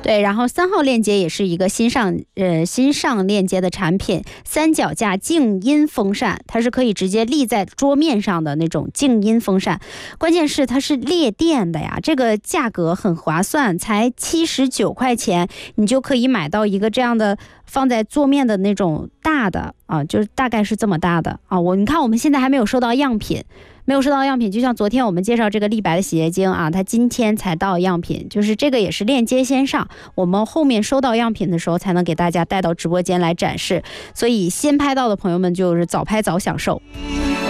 对，然后3号链接也是一个新上链接的产品，三脚架静音风扇，它是可以直接立在桌面上的那种静音风扇，关键是它是裂电的呀，这个价格很划算，才79块钱，你就可以买到一个这样的放在桌面的那种大的啊，就是大概是这么大的啊。你看我们现在还没有收到样品。没有收到样品，就像昨天我们介绍这个立白的洗洁精啊，它今天才到样品，就是这个也是链接先上，我们后面收到样品的时候才能给大家带到直播间来展示，所以先拍到的朋友们就是早拍早享受。